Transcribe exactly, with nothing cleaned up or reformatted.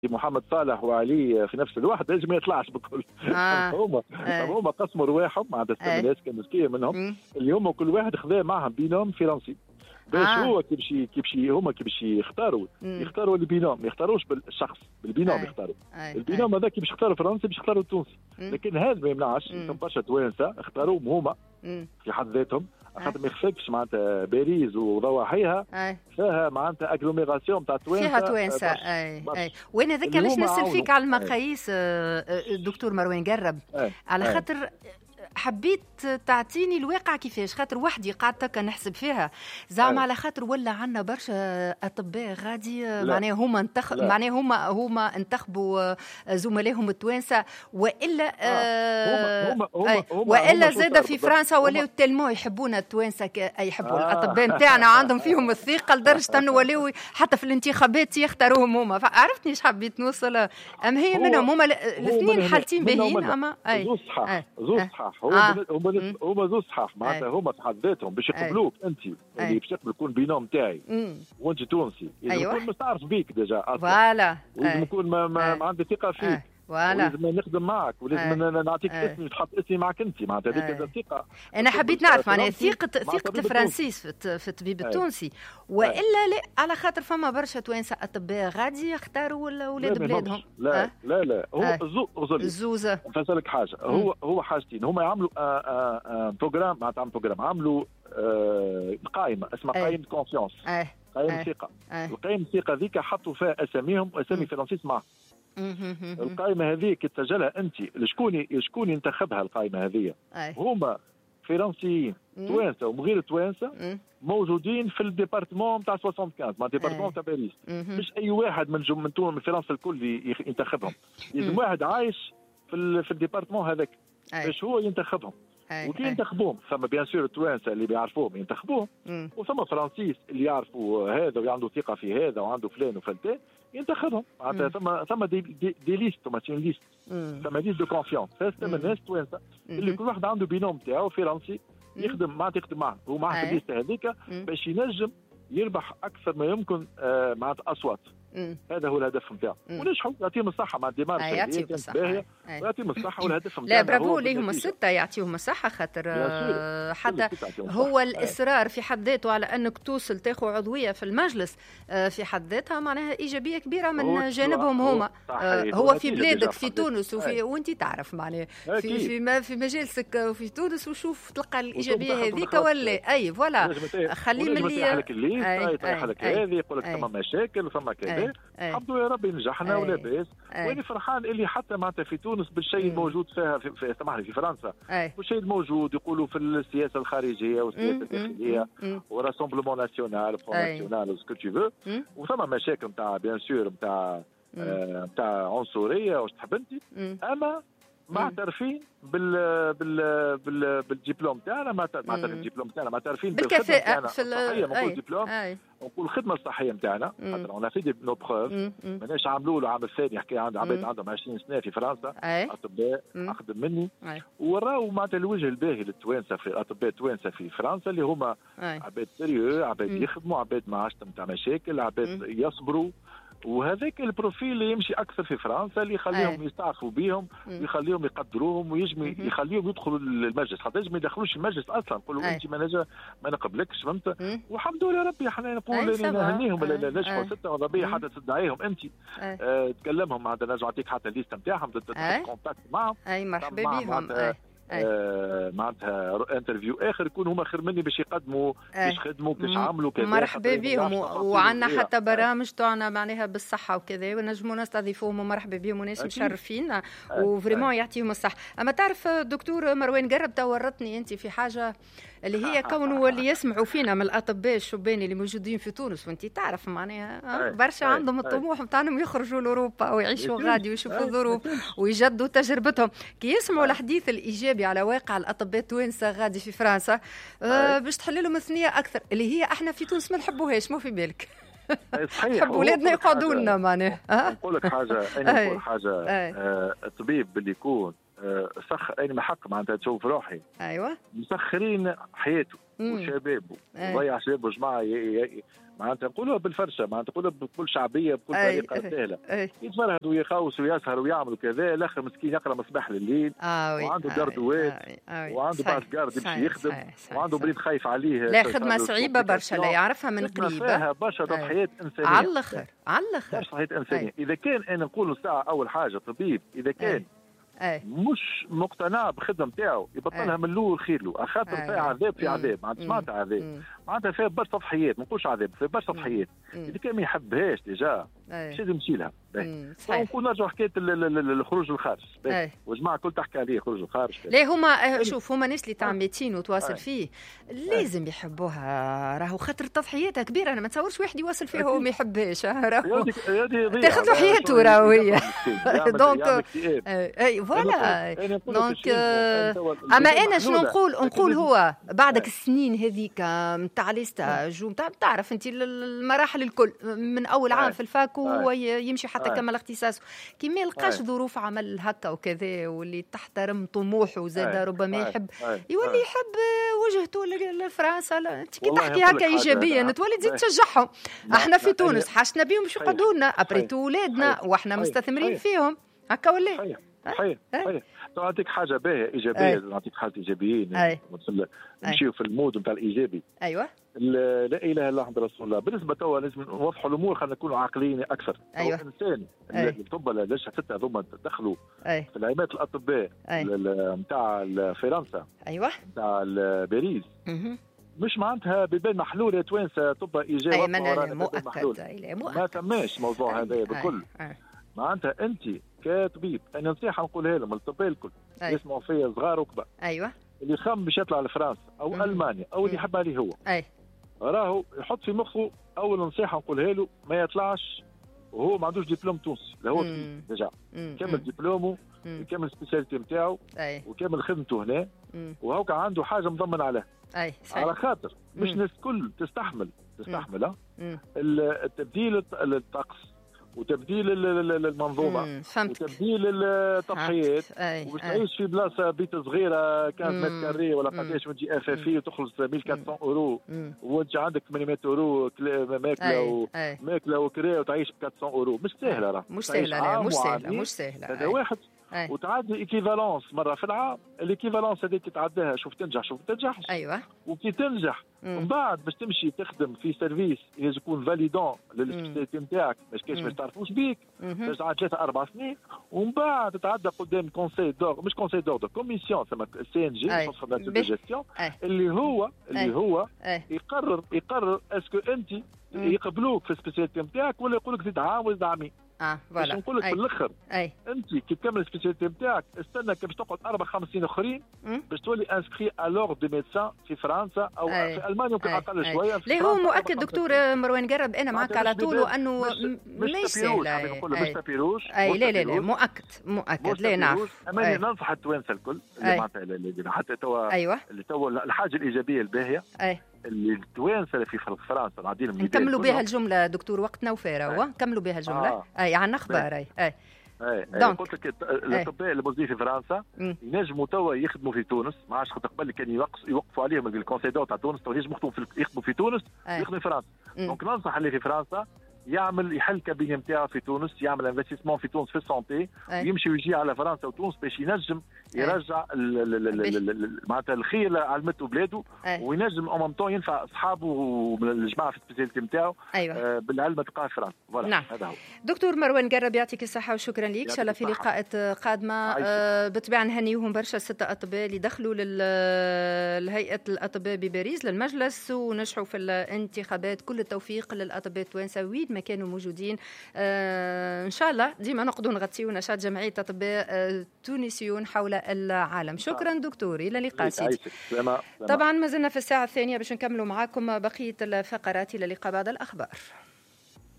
محمد صالح وعلي في نفس الوحده يجي ما يطلعش بكل. آه. هما آه. هما قسموا رواحهم معناتها آه. الناس كانوا مسكيه منهم مم. اللي هما كل واحد خذا معهم بينوم فرنسي باش آه. هو كي باش كي باش هما كي باش يختاروا مم. يختاروا البينوم ما يختاروش بالشخص بالبينوم أي. يختاروا أي. البينوم هذاك باش يختاروا فرنسي باش يختاروا التونسي مم. لكن هذا ما يمنعش مم. ثم برشا توانسه اختاروهم هما مم. في حد ذاتهم أي. خاطر ما يخفكش معناتها باريس وضواحيها أي. فيها معناتها اجلوميراسيون تاع توانسه فيها توانسه. برشا. اي برشا. اي وانا ذاك اللي علاش هما نسال فيك عاونوا. على المقاييس آه، آه، الدكتور مروان قرب أي. على أي. خاطر حبيت تعطيني الواقع كيفاش خاطر وحدي قاعده كنحسب فيها زعما أي. على خاطر ولا عندنا برشا اطباء غادي لا. معناها هما انتخ... لا. معناها هما هما انتخبوا آه، زملائهم التوانسه والا آه، هما- هما- أي. هما- والا هما شو زاد صار في بالضبط؟ فرنسا هما- ولاو تلمو يحبونا التوانسه ك... يحبوا آه. الاطباء نتاعنا عندهم فيهم الثقه لدرجه انه ولاو حتى في الانتخابات يختاروهم هما فعرفتني ايش حبيت نوصل ام هي هو- منهم هما هو الاثنين من- حالتين منهم باهيين منهم. اما اي زوز صحاح أي. زوز أي. صحاح هو آه. من- هما مم. هما زوز صحاح معناتها أي. هما في حد ذاتهم باش يقبلوك انت أي. اللي باش تقبل تكون بينوم تاعي امم وانت تونسي لازم أيوة. نكون مستعرف بيك ديجا اصلا فوالا ولازم أي. نكون ما, ما, أي. ما عندي ثقه فيك أي. فوالا ولازم نخدم معك ولازم أي. ن- نعطيك أي. اسمي تحط اسمي معك انت معناتها هذيك أي. الثقه انا حبيت نعرف معناها فرنسي ثقه مع ثقه طبيب فرانسيس في الت- في الطبيب أي. التونسي والا لا على خاطر فما برشا توانسه اطباء غادي يختاروا ولا اولاد لا، ما بلادهم يهمش. لا أه؟ لا لا هو أي. الزو غزولي الزوزه نفسرلك حاجه هو هو حاجتين هما يعملوا آه آه آه بروجرام معناتها عملوا بروجرام عملوا آه قائمه اسمها أي. قائمه كونفيونس اه قائمه أي. ثقه اه القائمه الثقه ذيك حطوا فيها اساميهم واسامي فرنسيس معهم مهم. القائمه هذه كي تسجلها انت شكون شكون ينتخبها القائمه هذه أي. هما فرنسيين مم. توانسه ومن غير توانسه مم. موجودين في الديبارتمون تاع خمسة وخمسين مع أي. ديبارتمون تاع باريس مهم. مش اي واحد من جو من تونس من فرنسا الكل يخ- ينتخبهم لازم مم. واحد عايش في ال... في الديبارتمون هذاك أي. باش هو ينتخبهم أي. وكي أي. ينتخبوهم ثم بيان سور التوانسه اللي بيعرفوهم ينتخبوهم مم. وثم فرنسيس اللي يعرفوا هذا وعنده ثقه في هذا وعنده فلان وفلتان ينتخبهم معناتها ثم ثم دي, دي, دي ليست ثم سين ليست مم. ثم ليست دو كونفيونس ثم مم. الناس توانسه اللي مهم. كل واحد عنده بينوم تاعو فرنسي يخدم معناتها يخدم معه هو معاه في أي. الليسته هذيك مم. باش ينجم يربح اكثر ما يمكن آه معناتها اصوات مم. هذا هو الهدف نتاعو مم. ونجحوا يعطيهم الصحه مع الديمارش أي، اللي يعطيهم كانت الصحة. باهيه أي. ويعطيهم الصحه والهدف لا نتاعنا برافو هو ليهم بالنتيجة. الستة يعطيهم الصحة خاطر بيان سور. آه، كل حتى الستة يعطيهم هو الصحة. الإصرار في حد ذاته على أنك توصل تاخذ عضوية في المجلس آه، في حد ذاتها معناها إيجابية كبيرة هو من جانبهم هو هما صحيح. آه، هو هو في نتيجة بلادك ديجا في في حد تونس ذاته. وفي أي. وانت تعرف معناها في أكيد. في ما في مجالسك وفي تونس وشوف تلقى الإيجابية وتوضح- هذيك توضح- ولا أي فوالا ونجم ت- خليه ونجم ملي يطيح لك الليست أي، يطيح أي، لك أي. هذه يقول لك أي. ثم مشاكل وثم كذا أي. أي. الحمد لله ربي نجحنا أي. ولا باس أي. وانا فرحان اللي حتى معناتها في تونس بالشيء مم. الموجود فيها في, في سامحني في فرنسا أي. والشيء الموجود يقولوا في السياسه الخارجيه والسياسه مم. الداخليه مم. وراسمبلمون ناسيونال فرون أي. ناسيونال سكو تو فو مم. وثم مشاكل نتاع بيان سور نتاع نتاع عنصريه واش تحب انت مم. اما معترفين بال بال بال بالدبلوم تاعنا معترفين بالدبلوم تاعنا معترفين بالكفاءة في الصحيه ال نقول دبلوم أي. نقول الخدمه الصحيه نتاعنا خاطر اون في نو بروف مم. مم. ماناش عملوا له عام الثاني حكايه عند عباد مم. عندهم عشرين سنه في فرنسا أي. اطباء مم. اخدم مني أي. وراو معناتها الوجه الباهي للتوانسه في اطباء توانسه في فرنسا اللي هما أي. عباد سيريو عباد مم. يخدموا عباد ما عادش نتاع مشاكل عباد مم. يصبروا وهذاك البروفيل اللي يمشي اكثر في فرنسا اللي يخليهم أي. يستعرفوا بهم مم. ويخليهم يقدروهم ويجمي مهم. يخليهم يدخلوا المجلس خاطر يجمي ما يدخلوش المجلس اصلا يقولوا أي. انت ما نجا ما نقبلكش فهمت مم. والحمد لله ربي احنا أي، نقول سافا. نهنيهم أي. لا نجحوا أي. سته وضبيه مم. حتى تدعيهم انت أي. آه تكلمهم معناتها نرجع نعطيك حتى الليست نتاعهم أي. كونتاكت معهم أي مرحبا مع- بهم معناتها أي. أي. آه معناتها انترفيو اخر يكون هما خير مني باش يقدموا أي. باش خدموا باش م- عملوا كذا مرحبا خاطر بهم يعرفوا تفاصيل وعندنا صغيرة. حتى برامج تاعنا معناها بالصحة وكذا ونجموا نستضيفوهم ومرحبا بهم وناس أكيد. مشرفين وفريمون يعطيهم الصح. أما تعرف دكتور مروان قرب تورطني أنت في حاجة اللي هي كونه اللي يسمعوا فينا من الأطباء الشبان اللي موجودين في تونس وأنت تعرف معناها أي. برشا أي. عندهم أي. الطموح نتاعهم يخرجوا لأوروبا ويعيشوا أكيد. غادي ويشوفوا أي. الظروف أكيد. ويجدوا تجربتهم كي يسمعوا أي. الحديث الإيجابي على واقع الأطباء التوانسة غادي في فرنسا آه باش تحل لهم الثنية أكثر اللي هي احنا في تونس ما نحبوهاش مو في بالك صحيح نحب ولادنا يقعدوا لنا معناها نقول لك حاجه انا أي. نقول حاجه أي. آه الطبيب اللي يكون آه سخر انا ما حق معناتها تشوف روحي ايوه مسخرين حياته وشباب وضيع شباب وجماعه معناتها نقولوها بالفرشه، معناتها نقولوها بكل شعبيه بكل طريقه سهله. يتفرهد ويخوص ويسهر ويعمل وكذا، الاخر مسكين يقرا مصباح لليل آه وعنده جردوات وعنده بعض جارد يمشي يخدم وعنده بريد خايف عليه. لا خدمه صعيبه برشا، لا يعرفها من قريب، فيها برشا تضحيات انسانيه على الاخر على الاخر تضحيات انسانيه. اذا كان انا نقول ساعه اول حاجه طبيب اذا كان أي. أي. مش مقتنع بالخدمه نتاعو يبطلها من الاول خير له، خاطر فيها عذاب في عذاب، معناتها معناتها عذاب، معناتها فيها برشا تضحيات، ما نقولش عذاب، فيها برشا تضحيات. اذا كان ما يحبهاش ديجا مش لازم يمشي لها. نقول نرجعوا حكايه الخروج للخارج، والجماعه الكل تحكي عليه خروج للخارج. لا هما شوف هما ناس اللي تاع ميتين وتواصل فيه لازم يحبوها، راهو خاطر تضحياتها كبيره. انا ما تصورش واحد يواصل فيها وهو ما يحبهاش، راهو تاخذ له حياته راهو هي. دونك اي فوالا دونك اما انا شنو نقول نقول هو بعدك السنين هذيك نتاع لي ستاج ونتاع تعرف انت المراحل الكل من اول عام في الفاك وهو يمشي حتى كمل اختصاصه كي ما يلقاش ظروف عمل هكا وكذا واللي تحترم طموحه وزاد ربما يحب يولي يحب وجهته لفرنسا. انت كي تحكي هكا ايجابيا تولي تزيد تشجعهم. احنا في تونس حاجتنا بيهم باش يقعدوا لنا ابريتو ولادنا واحنا مستثمرين فيهم هكا ولا صحيح صحيح. نعطيك حاجه باهيه ايجابيه، نعطيك حاجه ايجابيه نمشيو في المود نتاع الايجابي. ايوه لا اله الا الله محمد رسول الله. بالنسبه توا لازم نوضحوا الامور، خلينا نكونوا عاقليين اكثر. ايوه الانسان الطب ليش سته هذوما دخلوا في العيادات الاطباء نتاع فرنسا ايوه نتاع باريس مش معناتها بيبان محلول يا توانسه طب ايجابي. اي من مؤكد ما تماش موضوع هذا بالكل. معناتها انت كطبيب انا نصيحه نقولها لهم الطبيب الكل يسمعوا فيا صغار وكبار. ايوه اللي يخم باش يطلع لفرنسا او مم. المانيا او اللي يحب عليه هو اي راهو يحط في مخه اول نصيحه نقولها له ما يطلعش وهو ما عندوش دبلوم تونسي. لا هو ديجا كمل دبلومه وكمل السبيسياليتي نتاعو وكمل خدمته هنا وهوكا عنده حاجه مضمن عليها. اي صحيح. على خاطر مش الناس الكل تستحمل تستحمل التبديل الطقس وتبديل المنظومه وتبديل التضحيات وتعيش في بلاصه بيت صغيره خمسة متر كاري ولا قداش وتجي اف اف وتخلص ألف وأربعمائة اورو وانت عندك ثمانمائة اورو ماكله وماكله وكرا وتعيش ب أربعمائة اورو. مش سهله راه مش سهله لا مش سهله مش سهله هذا واحد. وتعدي ايكيفالونس مره في العام، الايكيفالونس هذيك تتعداها شوف تنجح شوف تنجحش. ايوه وكي تنجح من بعد باش تمشي تخدم في سيرفيس لازم يكون فاليدون للسبيسياليتي نتاعك باش كاش ما تعرفوش بيك باش تعاد ثلاثه اربع سنين ومن بعد تتعدى قدام كونسي دور مش كونسي دور كوميسيون ثم سي ان جي دو جيستيون اللي هو اللي هو يقرر يقرر اسكو انت يقبلوك في السبيسياليتي نتاعك ولا يقول لك زيد عام وزيد عامين. اه فوالا نقول لك بالاخر انت كي تكمل السبيسياليتي نتاعك استنى باش تقعد اربع خمس سنين اخرين باش تولي انسكري الوغ دي ميدسان في فرنسا او أي. في المانيا يمكن اقل شويه. ليه هو مؤكد دكتور مروان قرب انا معك على طول وانه مش سهله مش تابيروش. اي لا لا لا مؤكد مؤكد لا نعم. اماني ننصح التوانسه الكل اللي معناتها اللي حتى توا ايوه اللي توا الحاجه الايجابيه الباهيه اللي التوانسه في فرنسا قاعدين نكملوا بها الجمله دكتور وقتنا وفاره كملوا بها الجمله. آه. اي عن اخبار اي اي اي قلت لك الاطباء اللي موجودين في فرنسا ينجموا توا يخدموا في تونس. ما عادش خاطر قبل كان يوقفوا عليهم الكونسيدور تاع تونس تو ينجموا يخدموا في تونس يخدموا في فرنسا. دونك ننصح اللي في فرنسا يعمل يحل كابيني نتاعو في تونس يعمل انفستيسمون في تونس في السونتي ويمشي ويجي على فرنسا وتونس باش ينجم يرجع معناتها الخير اللي علمته بلاده وينجم او مام طون ينفع اصحابه والجماعه في السبيسياليتي نتاعو أيوة. بالعلم اللي تلقاه في فرنسا. نعم. هذا هو. دكتور مروان قرب يعطيك الصحه وشكرا لك. ان شاء الله في لقاءات قادمه. آه بالطبع نهنيهم برشا السته اطباء اللي دخلوا لهيئه الاطباء بباريس للمجلس ونجحوا في الانتخابات. كل التوفيق للاطباء التوانسه وين ما كانوا موجودين. آه ان شاء الله ديما نقدروا نغطيو نشاط جمعيه اطباء آه تونسيون حول العالم. شكرا دكتور الى اللقاء سيدي. طبعا ما زلنا في الساعه الثانيه باش نكملوا معاكم بقيه الفقرات. الى اللقاء بعد الاخبار.